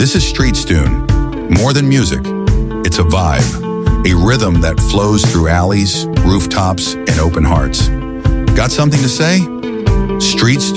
This is Streets Tune. More than music, it's a vibe, a rhythm that flows through alleys, rooftops, and open hearts. Got something to say? Streets